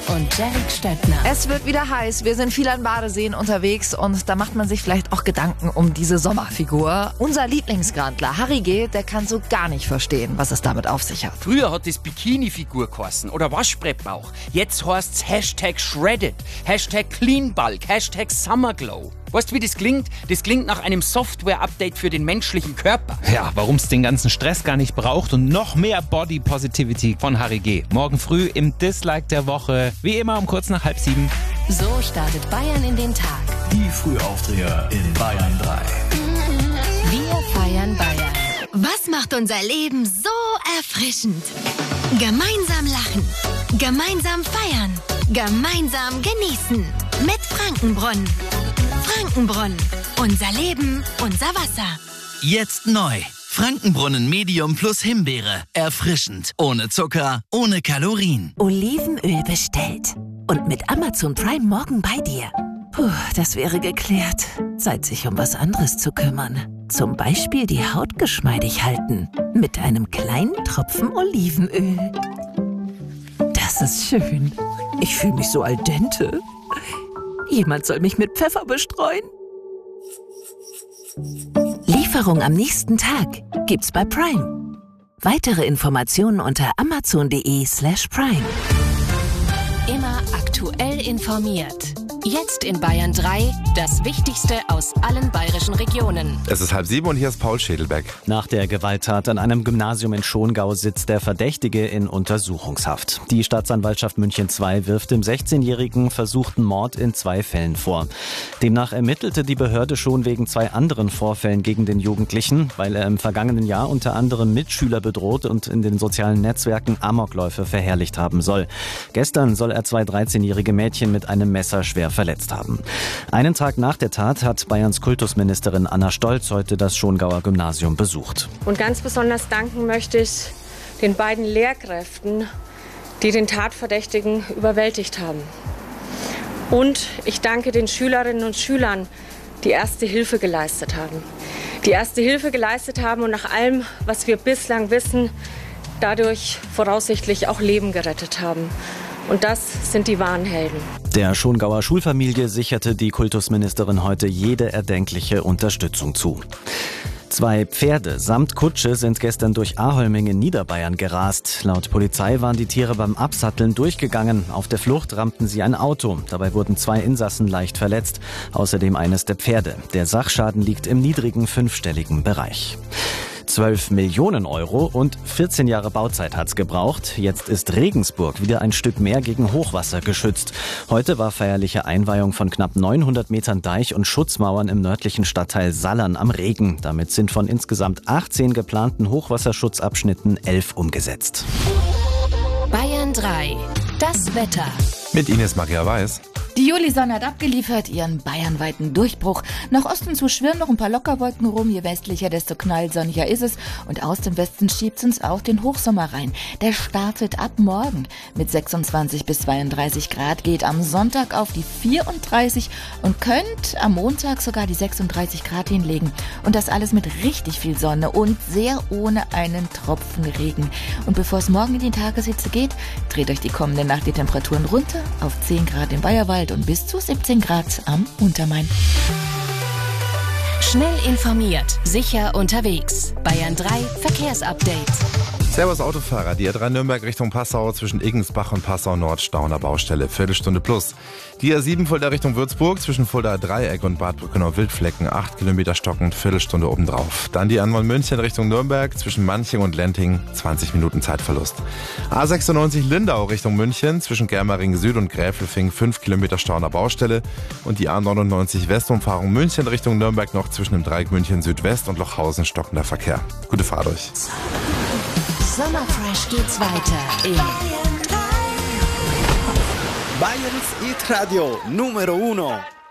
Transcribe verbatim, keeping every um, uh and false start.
und Derek Stöckner. Es wird wieder heiß. Wir sind viel an Badeseen unterwegs und da macht man sich vielleicht auch Gedanken um diese Sommerfigur. Unser Lieblingsgrandler Harry G., der kann so gar nicht verstehen, was es damit auf sich hat. Früher hat es Bikini-Figur geheißen oder Waschbrettbauch. Jetzt heißt's Hashtag Shredded, Hashtag Cleanbulk, Hashtag Summerglow. Weißt du, wie das klingt? Das klingt nach einem Software-Update für den menschlichen Körper. Ja, warum es den ganzen Stress gar nicht braucht und noch mehr Body Positivity von Harry G. Morgen früh im Dislike der Woche. Wie immer um kurz nach halb sieben. So startet Bayern in den Tag. Die Frühaufdreher in Bayern drei. Wir feiern Bayern. Was macht unser Leben so erfrischend? Gemeinsam lachen, gemeinsam feiern, gemeinsam genießen. Mit Frankenbrunnen. Frankenbrunnen. Unser Leben, unser Wasser. Jetzt neu. Frankenbrunnen Medium plus Himbeere. Erfrischend. Ohne Zucker, ohne Kalorien. Olivenöl bestellt. Und mit Amazon Prime morgen bei dir. Puh, das wäre geklärt. Zeit, sich um was anderes zu kümmern. Zum Beispiel die Haut geschmeidig halten. Mit einem kleinen Tropfen Olivenöl. Das ist schön. Ich fühle mich so al dente. Jemand soll mich mit Pfeffer bestreuen. Lieferung am nächsten Tag gibt's bei Prime. Weitere Informationen unter amazon.de slash prime. Immer aktuell informiert. Jetzt in Bayern drei, das Wichtigste aus allen bayerischen Regionen. Es ist halb sieben und hier ist Paul Schädelbeck. Nach der Gewalttat an einem Gymnasium in Schongau sitzt der Verdächtige in Untersuchungshaft. Die Staatsanwaltschaft München zwei wirft dem sechzehnjährigen versuchten Mord in zwei Fällen vor. Demnach ermittelte die Behörde schon wegen zwei anderen Vorfällen gegen den Jugendlichen, weil er im vergangenen Jahr unter anderem Mitschüler bedroht und in den sozialen Netzwerken Amokläufe verherrlicht haben soll. Gestern soll er zwei dreizehnjährige Mädchen mit einem Messer schwer verletzt haben. Einen Tag nach der Tat hat Bayerns Kultusministerin Anna Stolz heute das Schongauer Gymnasium besucht. Und ganz besonders danken möchte ich den beiden Lehrkräften, die den Tatverdächtigen überwältigt haben. Und ich danke den Schülerinnen und Schülern, die erste Hilfe geleistet haben. Die erste Hilfe geleistet haben und nach allem, was wir bislang wissen, dadurch voraussichtlich auch Leben gerettet haben. Und das sind die wahren Helden. Der Schongauer Schulfamilie sicherte die Kultusministerin heute jede erdenkliche Unterstützung zu. Zwei Pferde samt Kutsche sind gestern durch Aholming in Niederbayern gerast. Laut Polizei waren die Tiere beim Absatteln durchgegangen. Auf der Flucht rammten sie ein Auto. Dabei wurden zwei Insassen leicht verletzt. Außerdem eines der Pferde. Der Sachschaden liegt im niedrigen fünfstelligen Bereich. zwölf Millionen Euro und vierzehn Jahre Bauzeit hat's gebraucht. Jetzt ist Regensburg wieder ein Stück mehr gegen Hochwasser geschützt. Heute war feierliche Einweihung von knapp neunhundert Metern Deich und Schutzmauern im nördlichen Stadtteil Sallern am Regen. Damit sind von insgesamt achtzehn geplanten Hochwasserschutzabschnitten elf umgesetzt. Bayern drei, das Wetter. Mit Ines Maria Weiß. Die Julisonne hat abgeliefert, ihren bayernweiten Durchbruch. Nach Osten zu schwirren noch ein paar Lockerwolken rum. Je westlicher, desto knallsonniger ist es. Und aus dem Westen schiebt's uns auch den Hochsommer rein. Der startet ab morgen mit sechsundzwanzig bis zweiunddreißig Grad, geht am Sonntag auf die vierunddreißig und könnt am Montag sogar die sechsunddreißig Grad hinlegen. Und das alles mit richtig viel Sonne und sehr ohne einen Tropfen Regen. Und bevor es morgen in die Tageshitze geht, dreht euch die kommende Nacht die Temperaturen runter auf zehn Grad im Bayerwald und bis zu siebzehn Grad am Untermain. Schnell informiert, sicher unterwegs. Bayern drei Verkehrsupdate. Servus Autofahrer, die A drei Nürnberg Richtung Passau zwischen Iggensbach und Passau Nord Stau an der Baustelle, Viertelstunde plus. Die A sieben Fulda Richtung Würzburg zwischen Fulda Dreieck und Bad Brückenau-Wildflecken, acht Kilometer stockend, Viertelstunde obendrauf. Dann die A neun München Richtung Nürnberg zwischen Manching und Lenting, zwanzig Minuten Zeitverlust. A sechsundneunzig Lindau Richtung München zwischen Germering Süd und Gräfelfing, fünf Kilometer Stau an der Baustelle. Und die A neunundneunzig Westumfahrung München Richtung Nürnberg noch zwischen dem Dreieck München Südwest und Lochhausen stockender Verkehr. Gute Fahrt euch. Sommerfresh geht's weiter in Bayerns Hit Radio Numero uno.